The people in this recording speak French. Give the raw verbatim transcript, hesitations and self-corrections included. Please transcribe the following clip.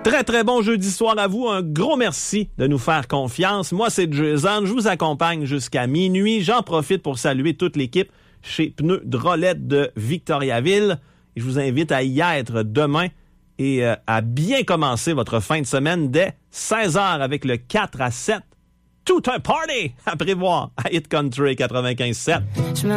Très, très bon jeudi soir à vous. Un gros merci de nous faire confiance. Moi, c'est Jason. Je vous accompagne jusqu'à minuit. J'en profite pour saluer toute l'équipe chez Pneus Drolette de Victoriaville. Et je vous invite à y être demain et euh, à bien commencer votre fin de semaine dès seize heures avec le quatre à sept. Tout un party à prévoir à Hit Country quatre-vingt-quinze sept.